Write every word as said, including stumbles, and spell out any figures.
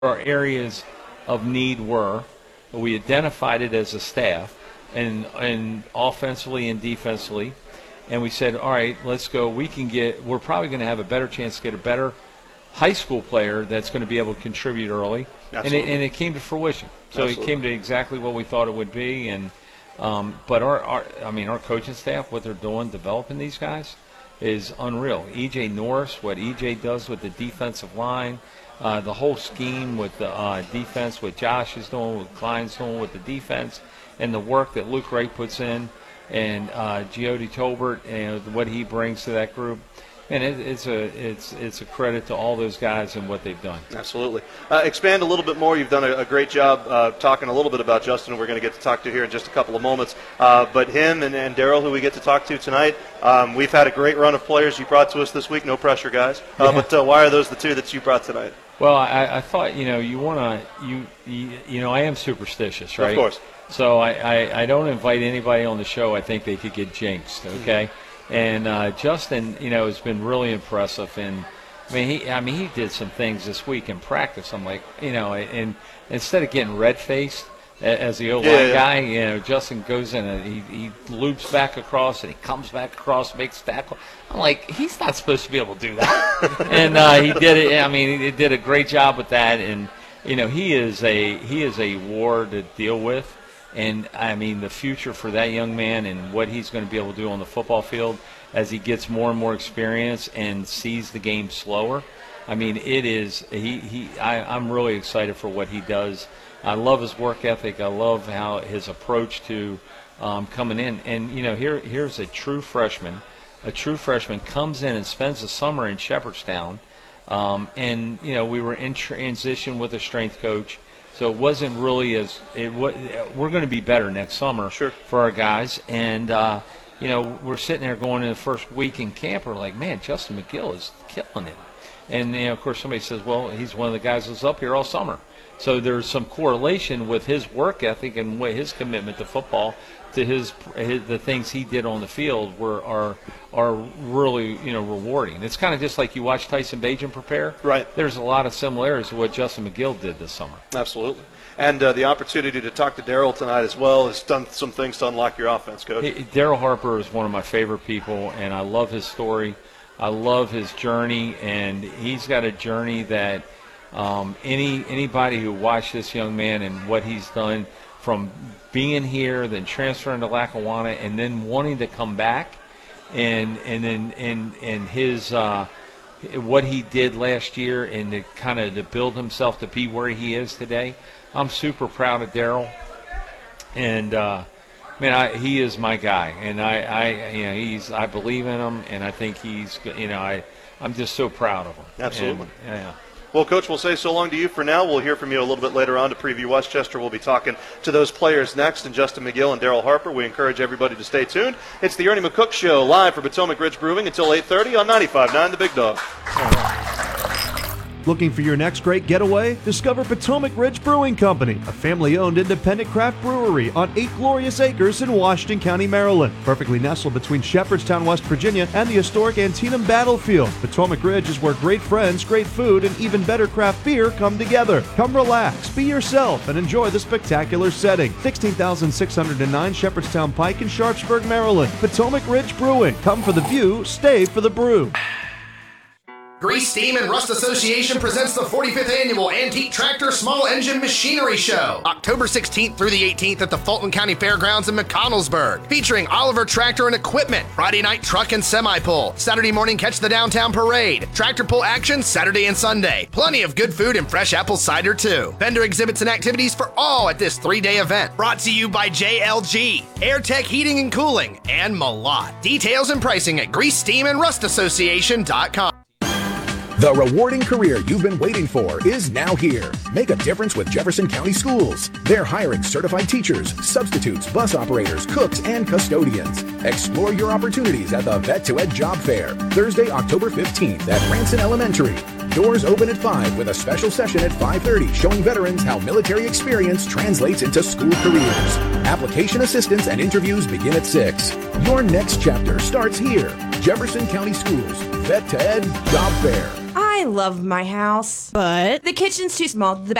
our areas of need were. We identified it as a staff, and and offensively and defensively, and we said, all right, let's go. We can get. We're probably going to have a better chance to get a better high school player that's going to be able to contribute early, and it, and it came to fruition. So Absolutely. It came to exactly what we thought it would be, and um, but our, our I mean our coaching staff, what they're doing, developing these guys, is unreal. E J Norris, what E J does with the defensive line. Uh, the whole scheme with the uh, defense, what Josh is doing, what Klein's doing with the defense, and the work that Luke Wright puts in, and uh, Giodi Tolbert and what he brings to that group. And it, it's a it's it's a credit to all those guys and what they've done. Absolutely. Uh, expand a little bit more. You've done a, a great job uh, talking a little bit about Justin, we're going to get to talk to here in just a couple of moments. Uh, but him and, and Daryl, who we get to talk to tonight, um, we've had a great run of players you brought to us this week. No pressure, guys. Uh, yeah. But uh, why are those the two that you brought tonight? Well, I, I thought, you know, you want to, you, you you know, I am superstitious, right? Of course. So I, I, I don't invite anybody on the show I think they could get jinxed, okay? Mm-hmm. And uh, Justin, you know, has been really impressive. And, I mean, he I mean, he did some things this week in practice. I'm like, you know, and instead of getting red-faced as the O-line yeah, yeah. guy, you know, Justin goes in and he, he loops back across and he comes back across, makes tackle. I'm like, he's not supposed to be able to do that. and uh, he did it. I mean, he did a great job with that. And, you know, he is a he is a war to deal with. And, I mean, the future for that young man and what he's going to be able to do on the football field as he gets more and more experience and sees the game slower. I mean, it is he, – he, I, I'm really excited for what he does. I love his work ethic. I love how his approach to um, coming in. And, you know, here here's a true freshman. A true freshman comes in and spends the summer in Shepherdstown. Um, and, you know, we were in transition with a strength coach. So it wasn't really as it was, we're going to be better next summer sure. for our guys. And, uh, you know, we're sitting there going in the first week in camp. We're like, man, Justin McGill is killing it. And, you know, of course, somebody says, well, he's one of the guys that's up here all summer. So there's some correlation with his work ethic and what his commitment to football to his, his the things he did on the field were are are really, you know, rewarding. It's kind of just like you watch Tyson Bagent prepare. Right. There's a lot of similarities to what Justin McGill did this summer. Absolutely. And uh, the opportunity to talk to Daryl tonight as well has done some things to unlock your offense, Coach. Daryl Harper is one of my favorite people, and I love his story. I love his journey, and he's got a journey that um, any anybody who watched this young man and what he's done from being here, then transferring to Lackawanna, and then wanting to come back, and and then and and his uh, what he did last year, and to kind of to build himself to be where he is today. I'm super proud of Daryl, and uh, man, I, he is my guy, and I, I you know he's I believe in him, and I think he's you know I I'm just so proud of him. Absolutely. And, yeah. Well, Coach, we'll say so long to you for now. We'll hear from you a little bit later on to preview Westchester. We'll be talking to those players next, and Justin McGill and Daryl Harper. We encourage everybody to stay tuned. It's the Ernie McCook Show, live for Potomac Ridge Brewing until eight thirty on ninety-five point nine The Big Dog. Looking for your next great getaway? Discover Potomac Ridge Brewing Company, a family-owned independent craft brewery on eight glorious acres in Washington County, Maryland. Perfectly nestled between Shepherdstown, West Virginia, and the historic Antietam battlefield, Potomac Ridge is where great friends, great food, and even better craft beer come together. Come relax, be yourself, and enjoy the spectacular setting. sixteen thousand six hundred nine Shepherdstown Pike in Sharpsburg, Maryland. Potomac Ridge Brewing. Come for the view, stay for the brew. Grease, Steam, and Rust Association presents the forty-fifth Annual Antique Tractor Small Engine Machinery Show, October sixteenth through the eighteenth at the Fulton County Fairgrounds in McConnellsburg, featuring Oliver Tractor and Equipment, Friday night truck and semi-pull, Saturday morning catch the downtown parade, tractor pull action Saturday and Sunday, plenty of good food and fresh apple cider too. Vendor exhibits and activities for all at this three-day event, brought to you by J L G, AirTech Heating and Cooling, and Malott. Details and pricing at grease steam and rust association dot com. The rewarding career you've been waiting for is now here. Make a difference with Jefferson County Schools. They're hiring certified teachers, substitutes, bus operators, cooks, and custodians. Explore your opportunities at the Vet to Ed Job Fair, Thursday, October fifteenth at Ranson Elementary. Doors open at five with a special session at five thirty showing veterans how military experience translates into school careers. Application assistance and interviews begin at six. Your next chapter starts here. Jefferson County Schools, Vet to Ed Job Fair. I I love my house, But the kitchen's too small. The